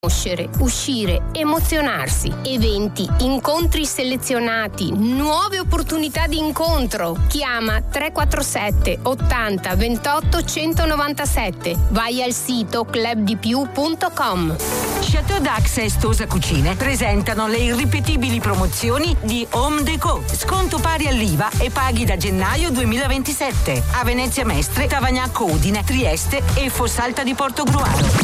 Conoscere, uscire, emozionarsi, eventi, incontri selezionati, nuove opportunità di incontro. Chiama 347 80 28 197. Vai al sito clubdipiù.com. Chateau Dax e Stosa Cucine presentano le irripetibili promozioni di Home Déco. Sconto pari all'IVA e paghi da gennaio 2027. A Venezia Mestre, Tavagnacco Udine, Trieste e Fossalta di Portogruaro.